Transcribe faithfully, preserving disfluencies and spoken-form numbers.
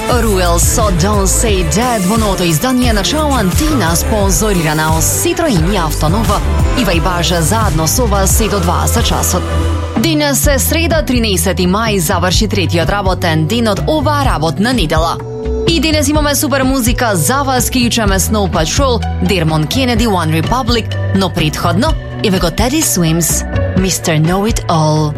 Ruel So Don't Say That во новото издание на Чао Антина, спонзорирана од Citroen и Автонова. Ива и Бажа заедно со вас се до дваесет часот. Денес е среда, тринадесети мај, заврши третиот работен ден од оваа работна недела. И денес имаме супер музика за вас, ки јучеме Snow Patrol, Dermot Kennedy, One Republic, но предходно еве го Teddy Swims, мистер Know It All.